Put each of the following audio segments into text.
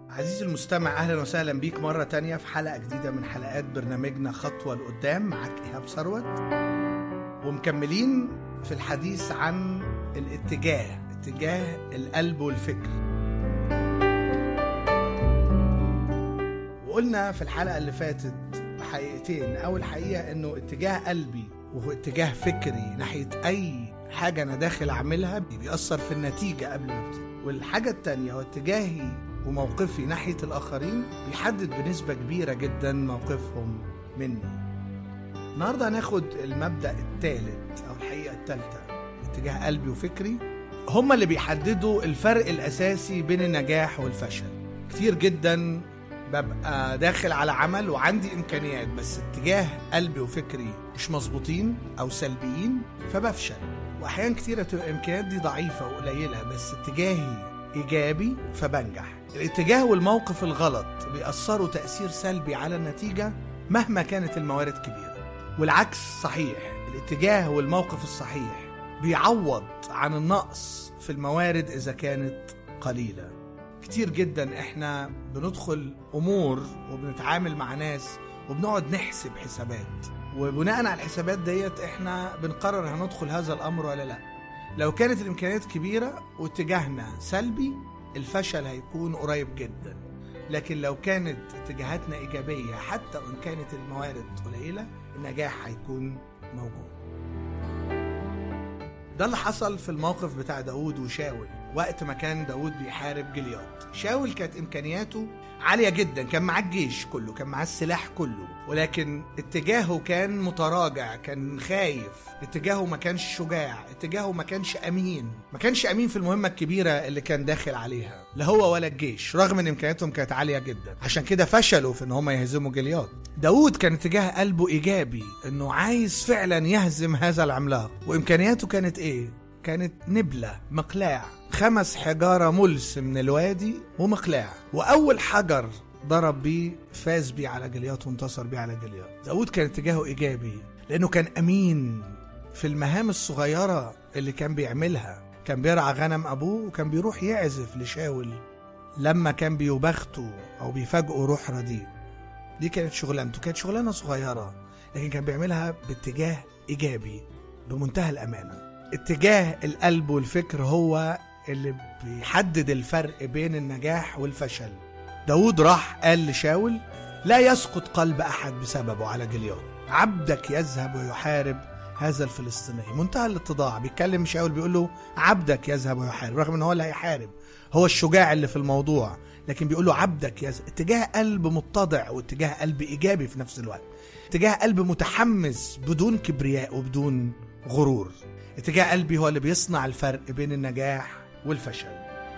عزيزي المستمع، أهلا وسهلا بيك مرة تانية في حلقة جديدة من حلقات برنامجنا خطوة لقدام. معك إيهاب ثروت، ومكملين في الحديث عن اتجاه القلب والفكر. وقلنا في الحلقة اللي فاتت حقيقتين. أول حقيقة إنه اتجاه قلبي وهو اتجاه فكري ناحية أي حاجة أنا داخل أعملها بيأثر في النتيجة قبل ما ابتدي. والحاجة التانية هو اتجاهي وموقفي ناحية الآخرين بيحدد بنسبة كبيرة جدا موقفهم مني. النهاردة هناخد المبدأ الثالث أو الحقيقة الثالثة، اتجاه قلبي وفكري، هما اللي بيحددوا الفرق الأساسي بين النجاح والفشل. كتير جدا ببقى داخل على عمل وعندي إمكانيات، بس اتجاه قلبي وفكري مش مظبوطين أو سلبيين فبفشل. وأحيان كتيرة تبقى الإمكانيات دي ضعيفة وقليلة بس اتجاهي إيجابي فبنجح. الاتجاه والموقف الغلط بيأثروا تأثير سلبي على النتيجة مهما كانت الموارد كبيرة، والعكس صحيح. الاتجاه والموقف الصحيح بيعوض عن النقص في الموارد إذا كانت قليلة. كتير جدا احنا بندخل أمور وبنتعامل مع ناس وبنقعد نحسب حسابات، وبناء على الحسابات ديت احنا بنقرر هندخل هذا الأمر ولا لا. لو كانت الإمكانيات كبيرة واتجاهنا سلبي الفشل هيكون قريب جدا، لكن لو كانت اتجاهاتنا إيجابية حتى وإن كانت الموارد قليلة النجاح هيكون موجود. ده اللي حصل في الموقف بتاع داود وشاول وقت ما كان داود بيحارب جليات. شاول كانت إمكانياته عالية جدا، كان معاه الجيش كله، كان معاه السلاح كله، ولكن اتجاهه كان متراجع، كان خايف، اتجاهه ما كانش شجاع، اتجاهه ما كانش أمين في المهمة الكبيرة اللي كان داخل عليها، لا هو ولا الجيش، رغم ان إمكانياتهم كانت عالية جدا. عشان كده فشلوا في ان هم يهزموا جليات. داود كان اتجاه قلبه إيجابي، انه عايز فعلا يهزم هذا العملاق، وإمكانياته كانت ايه؟ كانت نبلة، مقلاع، 5 حجارة ملس من الوادي ومقلاع، وأول حجر ضرب بيه فاز بيه على جليات وانتصر بيه على جليات. داود كان اتجاهه إيجابي لأنه كان أمين في المهام الصغيرة اللي كان بيعملها. كان بيرعى غنم أبوه وكان بيروح يعزف لشاول لما كان بيبخته أو بيفاجئه روح رديء. دي كانت شغلانته، كانت شغلانة صغيرة لكن كان بيعملها باتجاه إيجابي بمنتهى الأمانة. اتجاه القلب والفكر هو اللي بيحدد الفرق بين النجاح والفشل. داود راح قال لشاول: لا يسقط قلب أحد بسببه على جليات، عبدك يذهب ويحارب هذا الفلسطيني. منتهى الاتضاع، بيتكلم شاول بيقول له عبدك يذهب ويحارب، رغم ان هو اللي هيحارب، هو الشجاع اللي في الموضوع، لكن بيقول له عبدك يذهب. اتجاه قلب متضع واتجاه قلب إيجابي في نفس الوقت، اتجاه قلب متحمس بدون كبرياء وبدون غرور. اتجاه قلبي هو اللي بيصنع الفرق بين النجاح والفشل.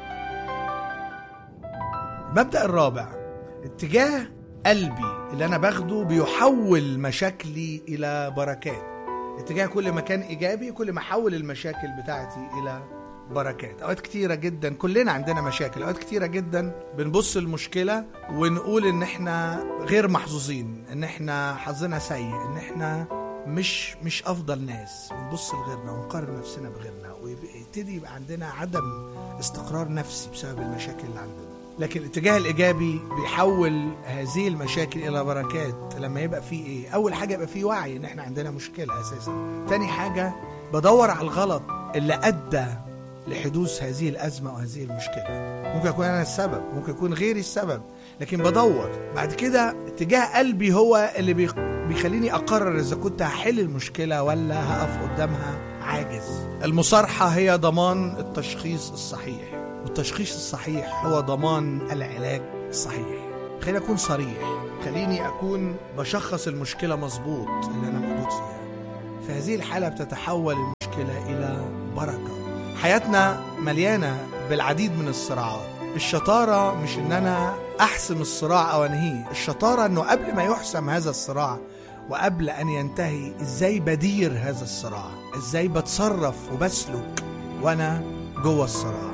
المبدأ الرابع، اتجاه قلبي اللي أنا باخده بيحول مشاكلي إلى بركات. اتجاه كل ما كان إيجابي كل ما حول المشاكل بتاعتي إلى بركات. أوقات كتيرة جدا كلنا عندنا مشاكل، أوقات كتيرة جدا بنبص المشكلة ونقول إن احنا غير محظوظين، إن احنا حظنا سيء، إن احنا مش أفضل ناس، ونبص لغيرنا ونقارن نفسنا بغيرنا، ويبتدي يبقى عندنا عدم استقرار نفسي بسبب المشاكل اللي عندنا. لكن الاتجاه الإيجابي بيحول هذه المشاكل إلى بركات. لما يبقى فيه إيه؟ أول حاجة يبقى فيه وعي إن إحنا عندنا مشكلة أساسا. تاني حاجة بدور على الغلط اللي أدى لحدوث هذه الأزمة وهذه المشكلة. ممكن أكون أنا السبب، ممكن يكون غيري السبب، لكن بدور. بعد كده اتجاه قلبي هو اللي بيخليني أقرر إذا كنت هحل المشكلة ولا هقف قدامها عاجز. المصارحة هي ضمان التشخيص الصحيح، والتشخيص الصحيح هو ضمان العلاج الصحيح. خليني أكون صريح، خليني أكون بشخص المشكلة مظبوط اللي أنا موجود فيها. في هذه الحالة بتتحول المشكلة إلى بركة. حياتنا مليانة بالعديد من الصراعات. الشطارة مش إن أنا أحسم الصراع أو أنهيه، الشطارة إنه قبل ما يحسم هذا الصراع وقبل أن ينتهي إزاي بدير هذا الصراع، إزاي بتصرف وبسلك وأنا جوه الصراع.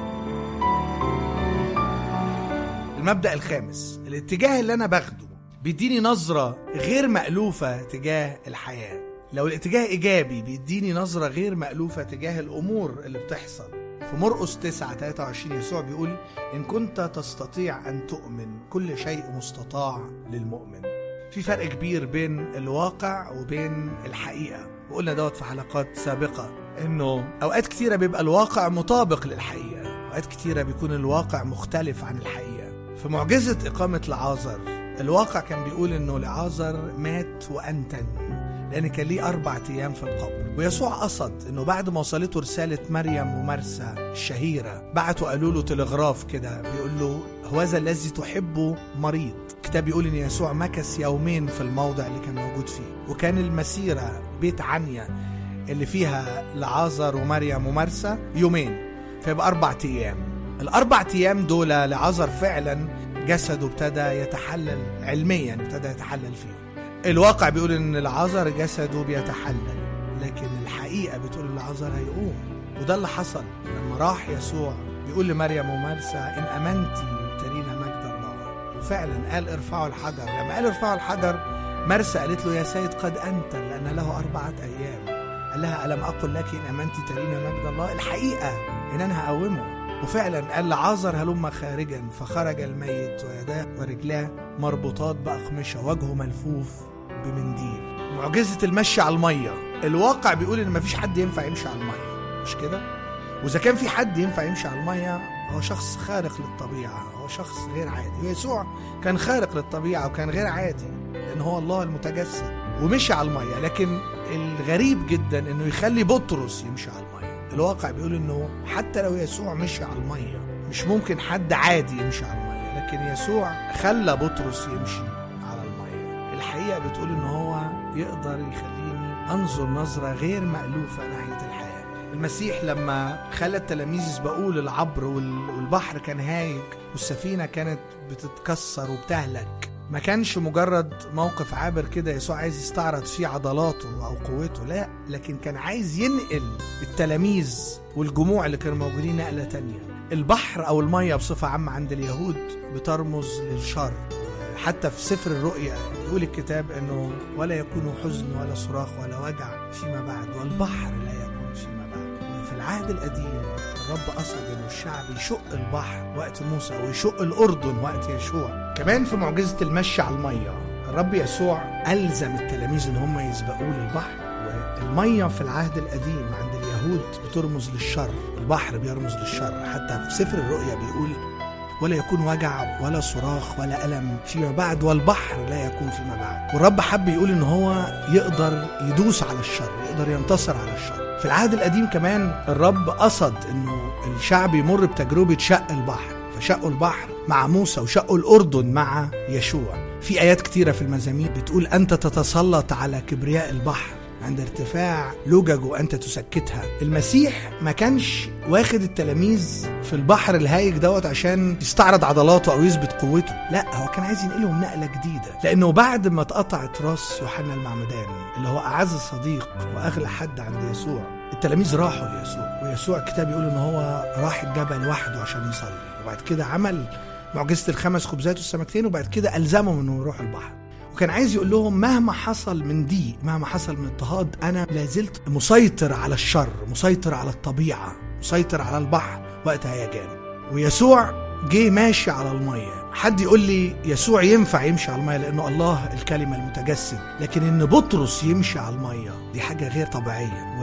المبدأ الخامس، الاتجاه اللي أنا باخده بيديني نظرة غير مألوفة تجاه الحياة. لو الاتجاه إيجابي بيديني نظرة غير مألوفة تجاه الأمور اللي بتحصل في مرقس 9:23 يسوع بيقول إن كنت تستطيع أن تؤمن كل شيء مستطاع للمؤمن. في فرق كبير بين الواقع وبين الحقيقة، وقلنا دوت في حلقات سابقة إنه أوقات كتيرة بيبقى الواقع مطابق للحقيقة، أوقات كتيرة بيكون الواقع مختلف عن الحقيقة. في معجزة إقامة لعازر الواقع كان بيقول إنه لعازر مات وأنتن، لأن كان ليه 4 أيام في القبر. ويسوع قصد إنه بعد ما وصلته رسالة مريم ومرسى الشهيرة بعتوا قالوا له تلغراف كده بيقول له هوذا الذي تحبه مريض. الكتاب بيقول إن يسوع مكث يومين في الموضع اللي كان موجود فيه، وكان المسيرة بيت عنيا اللي فيها لعازر ومريم ومرسى يومين، فيبقى 4 أيام. ال4 أيام دول لعازر فعلا جسده ابتدى يتحلل علميا، ابتدى يتحلل فيه. الواقع بيقول ان لعازر جسده بيتحلل، لكن الحقيقة بتقول لعازر هيقوم. وده اللي حصل لما راح يسوع بيقول لمريم ومرسى إن أمنتي ترينا مجد الله. وفعلا قال ارفعوا الحجر. لما قال ارفعوا الحجر مرسى قالت له يا سيد قد أنت، لأن له 4 أيام. قال لها ألم أقل لك إن أمنتي ترينا مجد الله؟ الحقيقة إن أنا هقومه. وفعلا قال لعازر هلم خارجا، فخرج الميت ويداه ورجلاه مربوطات بأقمشة، وجهه ملفوف بمنديل. معجزة المشي على المية، الواقع بيقول إن مفيش حد ينفع يمشي على المية، مش كده؟ وإذا كان في حد ينفع يمشي على المية هو شخص خارق للطبيعة، هو شخص غير عادي. ويسوع كان خارق للطبيعة وكان غير عادي لأن هو الله المتجسد ومشي على المية. لكن الغريب جدا إنه يخلي بطرس يمشي على المية. الواقع بيقول إنه حتى لو يسوع مشي على المية مش ممكن حد عادي يمشي على المية، لكن يسوع خلى بطرس يمشي على المية. الحقيقة بتقول إنه هو يقدر يخليني أنظر نظرة غير مألوفة ناحية الحياة. المسيح لما خلى التلاميذ يسبقوه للعبر والبحر كان هايج والسفينة كانت بتتكسر وبتهلك، ما كانش مجرد موقف عابر كده يسوع عايز يستعرض فيه عضلاته أو قوته، لا، لكن كان عايز ينقل التلاميذ والجموع اللي كانوا موجودين نقلة تانية. البحر أو المية بصفة عامة عند اليهود بترمز للشر. حتى في سفر الرؤيا يقول الكتاب أنه ولا يكون حزن ولا صراخ ولا وجع فيما بعد، والبحر لا يكون فيما بعد. وفي العهد القديم الرب قصد أنه الشعب يشق البحر وقت موسى ويشق الأردن وقت يشوع. كمان في معجزة المشي على المية الرب يسوع ألزم التلاميذ أن هم يسبقوا للبحر. والمية في العهد القديم عند اليهود بترمز للشر، البحر بيرمز للشر. حتى في سفر الرؤيا بيقول ولا يكون وجع ولا صراخ ولا ألم فيما بعد، والبحر لا يكون فيما بعد. والرب حب يقول إن هو يقدر يدوس على الشر، يقدر ينتصر على الشر. في العهد القديم كمان الرب قصد إنه الشعب يمر بتجربة شق البحر، فشقوا البحر مع موسى وشقوا الأردن مع يشوع. في آيات كتيرة في المزامير بتقول أنت تتسلط على كبرياء البحر، عند ارتفاع لججه أنت تسكتها. المسيح ما كانش واخد التلاميذ في البحر الهايج دوت عشان يستعرض عضلاته أو يثبت قوته، لا، هو كان عايز ينقلهم نقلة جديدة. لأنه بعد ما اتقطعت راس يوحنا المعمدان اللي هو أعز صديق وأغلى حد عند يسوع، التلاميذ راحوا ليسوع، ويسوع الكتاب يقول إن هو راح الجبل وحده عشان يصلي، وبعد كده عمل معجزة ال5 خبزات والسمكتين، وبعد كده ألزمهم إنه يروحوا البحر. وكان عايز يقول لهم مهما حصل من ضيق، مهما حصل من اضطهاد، أنا لازلت مسيطر على الشر، مسيطر على الطبيعة، مسيطر على البحر وقت هيجان. ويسوع جه ماشي على المية. حد يقول لي يسوع ينفع يمشي على المية لأنه الله الكلمة المتجسد، لكن إن بطرس يمشي على المية دي حاجة غير طبيعية.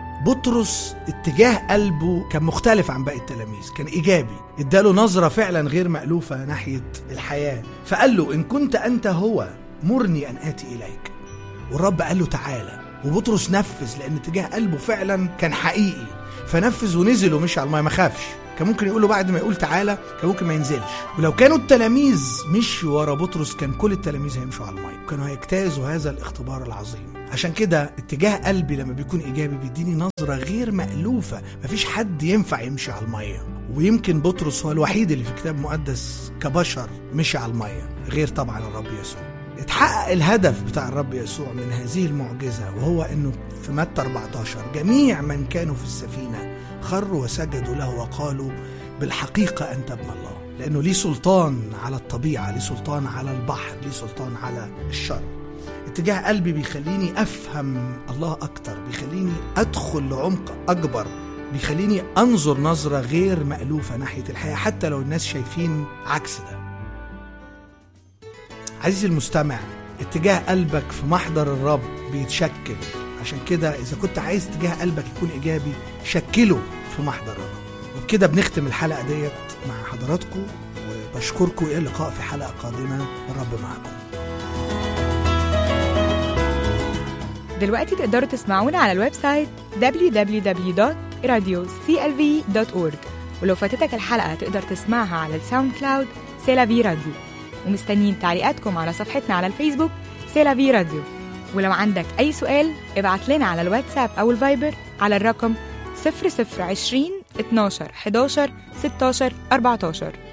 وبطرس اتجاه قلبه كان مختلف عن باقي التلاميذ، كان إيجابي، اداله نظرة فعلا غير مألوفة ناحية الحياة. فقال له إن كنت أنت هو مرني أن آتي إليك. والرب قال له تعالى، وبطرس نفذ لأن اتجاه قلبه فعلا كان حقيقي، فنفذ ونزل ومشي على المية، ما خافش. كان ممكن يقول له بعد ما يقول تعالى كان ممكن ما ينزلش. ولو كانوا التلاميذ مشوا ورا بطرس كان كل التلاميذ هيمشوا على المية، وكانوا هيجتازوا هذا الاختبار العظيم. عشان كده اتجاه قلبي لما بيكون إيجابي بيديني نظرة غير مألوفة. مفيش حد ينفع يمشي على المية، ويمكن بطرس هو الوحيد اللي في الكتاب المقدس كبشر مشي على المية، غير طبعا الرب يسوع. اتحقق الهدف بتاع الرب يسوع من هذه المعجزة، وهو انه في متى 14 جميع من كانوا في السفينة خروا وسجدوا له وقالوا بالحقيقة أنت ابن الله. لأنه ليه سلطان على الطبيعة، ليه سلطان على البحر، ليه سلطان على الشر. اتجاه قلبي بيخليني أفهم الله أكتر، بيخليني أدخل لعمق أكبر بيخليني أنظر نظرة غير مألوفة ناحية الحياة حتى لو الناس شايفين عكس ده. عزيزي المستمع، اتجاه قلبك في محضر الرب بيتشكل. عشان كده إذا كنت عايز اتجاه قلبك يكون إيجابي، شكله في محضر الرب. وبكده بنختم الحلقة ديت مع حضراتكم، وبشكركم. إلى اللقاء في حلقة قادمة، الرب معكم. دلوقتي تقدروا تسمعونا على الويب سايت www.radioclv.org، ولو فاتتك الحلقة تقدر تسمعها على الساوند كلاود سيلافي راديو. ومستنيين تعليقاتكم على صفحتنا على الفيسبوك سيلافي راديو. ولو عندك أي سؤال ابعت لنا على الواتساب أو الفايبر على الرقم 0020 12 11 16 14.